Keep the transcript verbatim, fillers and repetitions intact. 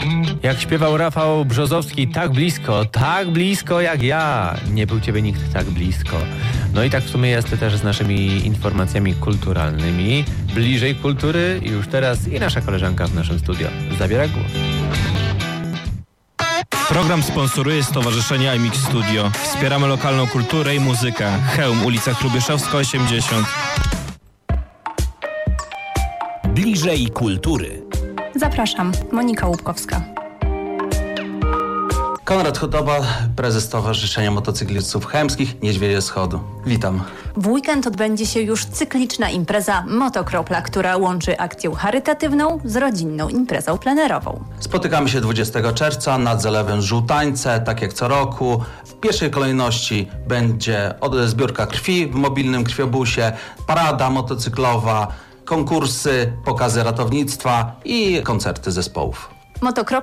Jak śpiewał Rafał Brzozowski, tak blisko, tak blisko jak ja. Nie był ciebie nikt tak blisko. No i tak w sumie jest też z naszymi informacjami kulturalnymi. Bliżej kultury już teraz i nasza koleżanka w naszym studio zabiera głos. Program sponsoruje Stowarzyszenie iMix Studio. Wspieramy lokalną kulturę i muzykę. Chełm, ulica Hrubieszowska osiemdziesiąt. Bliżej kultury. Zapraszam, Monika Łupkowska. Konrad Chudoba, prezes Stowarzyszenia Motocyklistów Chełmskich Niedźwiedzie Wschodu. Witam. W weekend odbędzie się już cykliczna impreza Motokropla, która łączy akcję charytatywną z rodzinną imprezą plenerową. Spotykamy się dwudziestego czerwca nad zalewem Żółtańce, tak jak co roku. W pierwszej kolejności będzie zbiórka krwi w mobilnym krwiobusie, parada motocyklowa, konkursy, pokazy ratownictwa i koncerty zespołów. Motokropla